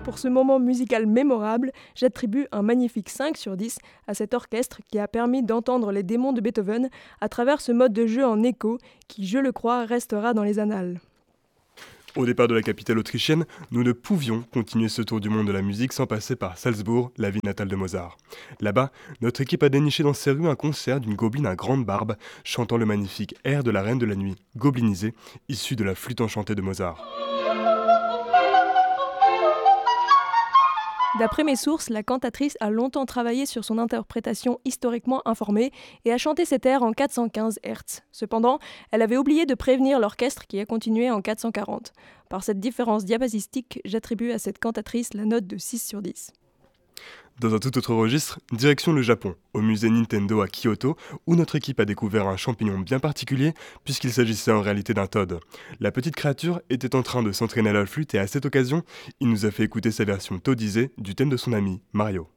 Pour ce moment musical mémorable, j'attribue un magnifique 5 sur 10 à cet orchestre qui a permis d'entendre les démons de Beethoven à travers ce mode de jeu en écho qui, je le crois, restera dans les annales. Au départ de la capitale autrichienne, nous ne pouvions continuer ce tour du monde de la musique sans passer par Salzbourg, la ville natale de Mozart. Là-bas, notre équipe a déniché dans ses rues un concert d'une gobeline à grande barbe, chantant le magnifique air de la Reine de la Nuit, goblinisé, issu de la flûte enchantée de Mozart. D'après mes sources, la cantatrice a longtemps travaillé sur son interprétation historiquement informée et a chanté cet air en 415 Hz. Cependant, elle avait oublié de prévenir l'orchestre qui a continué en 440. Par cette différence diapasistique, j'attribue à cette cantatrice la note de 6 sur 10. Dans un tout autre registre, direction le Japon, au musée Nintendo à Kyoto, où notre équipe a découvert un champignon bien particulier, puisqu'il s'agissait en réalité d'un Toad. La petite créature était en train de s'entraîner à la flûte et à cette occasion, il nous a fait écouter sa version toadisée du thème de son ami, Mario.